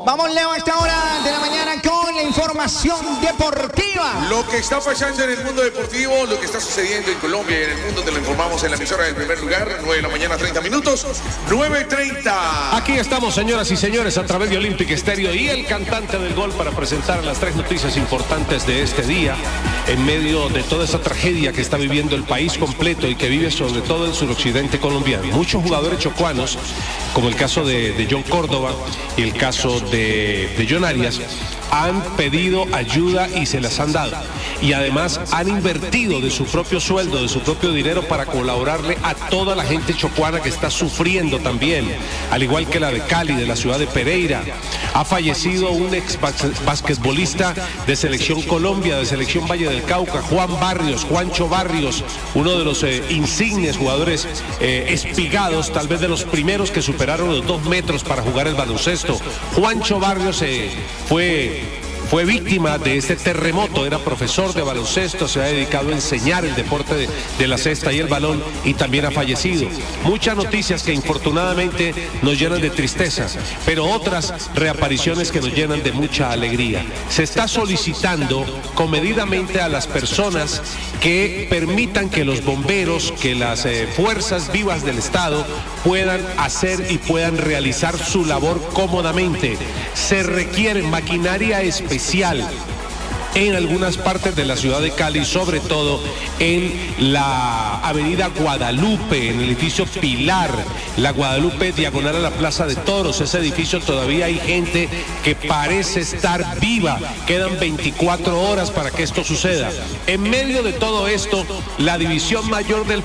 Vamos, Leo, a esta hora de la mañana con la información deportiva. Lo que está pasando en el mundo deportivo, lo que está sucediendo en Colombia y en el mundo, te lo informamos en la emisora del primer lugar, 9 de la mañana, 30 minutos, 9:30. Aquí estamos, señoras y señores, a través de Olympic Stereo y el cantante del gol para presentar las 3 noticias importantes de este día, en medio de toda esa tragedia que está viviendo el país completo y que vive sobre todo el suroccidente colombiano. Muchos jugadores chocuanos, como el caso de John Córdoba y el caso de John Arias, han pedido ayuda y se las han dado. Y además han invertido de su propio sueldo, de su propio dinero para colaborarle a toda la gente chocuana que está sufriendo también, al igual que la de Cali, de la ciudad de Pereira. Ha fallecido un ex basquetbolista de Selección Colombia, de Selección Valle del Cauca, Juancho Barrios, uno de los insignes jugadores espigados, tal vez de los primeros que superaron los 2 metros para jugar el baloncesto. Juancho Barrios fue víctima de este terremoto, era profesor de baloncesto, se ha dedicado a enseñar el deporte de la cesta y el balón y también ha fallecido. Muchas noticias que infortunadamente nos llenan de tristeza, pero otras reapariciones que nos llenan de mucha alegría. Se está solicitando comedidamente a las personas que permitan que los bomberos, que las fuerzas vivas del Estado puedan hacer y puedan realizar su labor cómodamente. Se requiere maquinaria especial en algunas partes de la ciudad de Cali, sobre todo en la avenida Guadalupe, en el edificio Pilar, la Guadalupe diagonal a la Plaza de Toros. Ese edificio todavía hay gente que parece estar viva. Quedan 24 horas para que esto suceda. En medio de todo esto, la División Mayor del